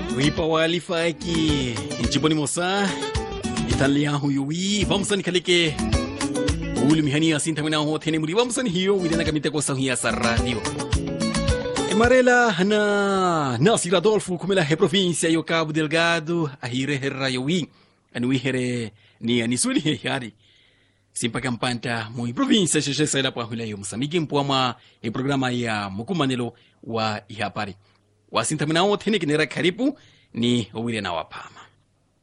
Wipa walifaki Njiboni Mosa Italia huyuwi Vamsani kalike Uli mihani ya sinta minaho Tene muri vamsani hiyo Widana kamite kwa sahuya sa radio Emarela na Nasir Adolfo Kumela he provincia yo Cabo Delgado Ahire herra yuwi Anui here ni anisuli he yari Simpa kampanta Mui provincia sheshe saila pa hula yo Mosambique mpuama E programa ya Mukumanelo wa ihapari Wasinta minao tene kinera karibu ni uwile na wapama.